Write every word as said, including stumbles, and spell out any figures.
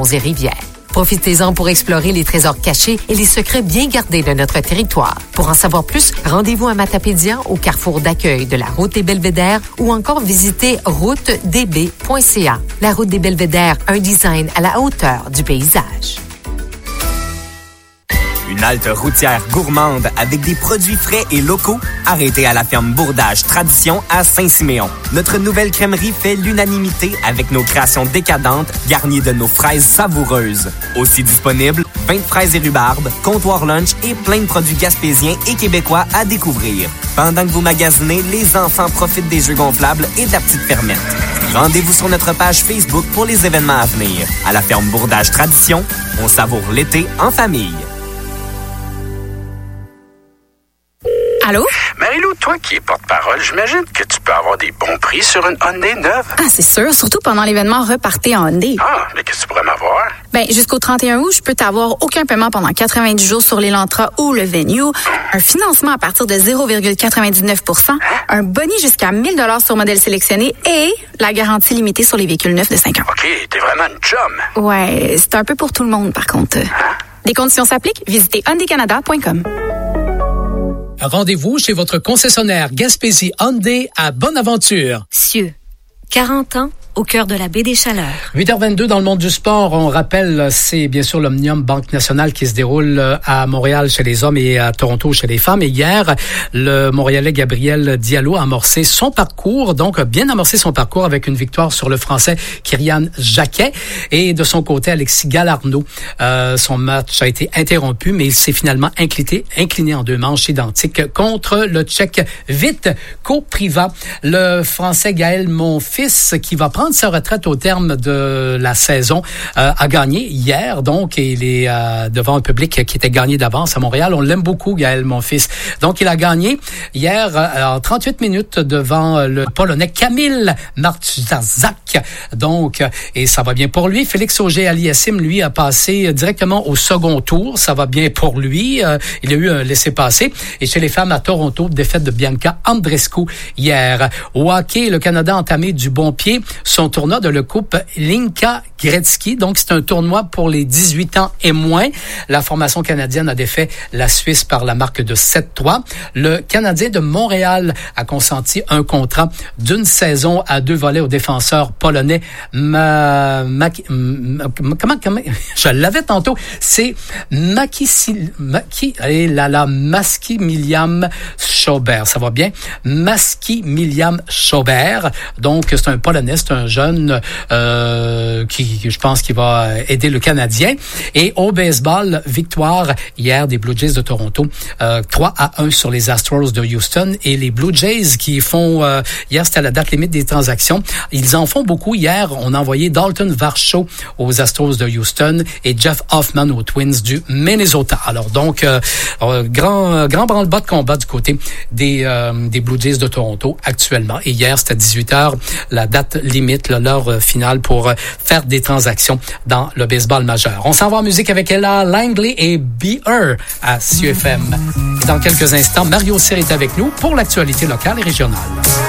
ponts et rivières. Profitez-en pour explorer les trésors cachés et les secrets bien gardés de notre territoire. Pour en savoir plus, rendez-vous à Matapédia au carrefour d'accueil de la route des Belvédères ou encore visitez route d b point c a. La route des Belvédères, un design à la hauteur du paysage. Une halte routière gourmande avec des produits frais et locaux. Arrêtez à la ferme Bourdage Tradition à Saint-Siméon. Notre nouvelle crèmerie fait l'unanimité avec nos créations décadentes garnies de nos fraises savoureuses. Aussi disponible, pain de fraises et rhubarbe, comptoir lunch et plein de produits gaspésiens et québécois à découvrir. Pendant que vous magasinez, les enfants profitent des jeux gonflables et de la petite fermette. Rendez-vous sur notre page Facebook pour les événements à venir. À la ferme Bourdage Tradition, on savoure l'été en famille. Allô? Marie-Lou, toi qui es porte-parole, j'imagine que tu peux avoir des bons prix sur une Hyundai neuve. Ah, c'est sûr, surtout pendant l'événement Repartez en Hyundai. Ah, mais qu'est-ce que tu pourrais m'avoir? Ben, jusqu'au trente et un août, je peux t'avoir aucun paiement pendant quatre-vingt-dix jours sur l'Elantra ou le Venue, un financement à partir de zéro virgule quatre-vingt-dix-neuf pour cent, hein? Un boni jusqu'à mille dollars sur modèle sélectionné et la garantie limitée sur les véhicules neufs de cinq ans. OK, t'es vraiment une chum. Ouais, c'est un peu pour tout le monde, par contre. Hein? Des conditions s'appliquent. Visitez hyundai canada point com. Rendez-vous chez votre concessionnaire Gaspésie Hyundai à Bonaventure. Cieux, quarante ans au cœur de la baie des Chaleurs. huit heures vingt-deux dans le monde du sport. On rappelle, c'est bien sûr l'Omnium Banque Nationale qui se déroule à Montréal chez les hommes et à Toronto chez les femmes. Et hier, le Montréalais Gabriel Diallo a amorcé son parcours, donc a bien amorcé son parcours avec une victoire sur le Français Kyrian Jacquet. Et de son côté, Alexis Galarneau, euh, son match a été interrompu, mais il s'est finalement incliné, incliné en deux manches identiques contre le Tchèque Vít Kopriva. Le Français Gaël Monfils, qui va prendre sa retraite au terme de la saison, euh, a gagné hier, donc, et il est euh, devant un public qui était gagné d'avance à Montréal. On l'aime beaucoup, Gaël Monfils. Donc, il a gagné hier euh, en trente-huit minutes devant le Polonais Kamil Marczak. Donc, et ça va bien pour lui. Félix Auger-Aliassime, lui, a passé directement au second tour. Ça va bien pour lui. Euh, il a eu un laissez-passer. Et chez les femmes à Toronto, défaite de Bianca Andreescu hier. Au hockey, le Canada a entamé du bon pied son tournoi de la Coupe Linka Gretzky. Donc, c'est un tournoi pour les dix-huit ans et moins. La formation canadienne a défait la Suisse par la marque de sept trois. Le Canadien de Montréal a consenti un contrat d'une saison à deux volets au défenseur polonais Ma... Ma... Ma... Comment, comment... Je l'avais tantôt. C'est Makisi... Maki... Allez, là, là, Maskimilian Schaubert. Ça va bien? Maskimilian Schaubert. Donc, c'est un Polonais, c'est un jeune euh, qui, je pense, qui va aider le Canadien. Et au baseball, victoire hier des Blue Jays de Toronto, euh, trois à un sur les Astros de Houston. Et les Blue Jays qui font, euh, hier c'était à la date limite des transactions, ils en font beaucoup. Hier, on a envoyé Dalton Varsho aux Astros de Houston et Jeff Hoffman aux Twins du Minnesota. Alors donc, euh, euh, grand, grand branle-bas de combat du côté des, euh, des Blue Jays de Toronto actuellement. Et hier, c'était à dix-huit heures, la date limite, là, l'heure finale pour euh, faire des transactions dans le baseball majeur. On s'en va en musique avec Ella Langley et Be-Er à C F M. Dans quelques instants, Mario Cyr est avec nous pour l'actualité locale et régionale.